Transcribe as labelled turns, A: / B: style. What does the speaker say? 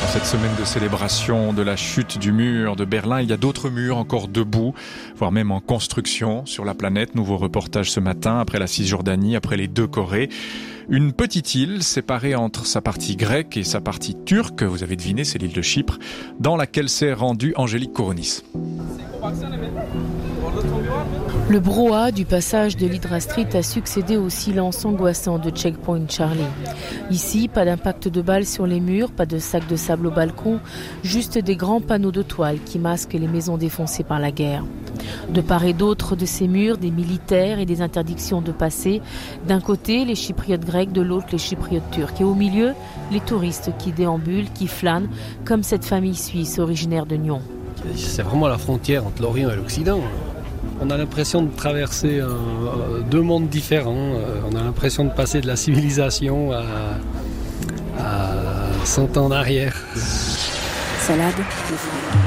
A: Cette semaine de célébration de la chute du mur de Berlin, il y a d'autres murs encore debout, voire même en construction sur la planète. Nouveau reportage ce matin, après la Cisjordanie, après les deux Corées. Une petite île séparée entre sa partie grecque et sa partie turque, vous avez deviné, c'est l'île de Chypre, dans laquelle s'est rendue Angélique Koronis.
B: Le brouhaha du passage de l'Hydra Street a succédé au silence angoissant de Checkpoint Charlie. Ici, pas d'impact de balles sur les murs, pas de sacs de sable au balcon, juste des grands panneaux de toile qui masquent les maisons défoncées par la guerre. De part et d'autre de ces murs, des militaires et des interdictions de passer. D'un côté, les Chypriotes grecs, de l'autre, les Chypriotes turcs. Et au milieu, les touristes qui déambulent, qui flânent, comme cette famille suisse originaire de Nyon.
C: C'est vraiment la frontière entre l'Orient et l'Occident. On a l'impression de traverser deux mondes différents. On a l'impression de passer de la civilisation à 100 ans en arrière.
B: Salade de fruits.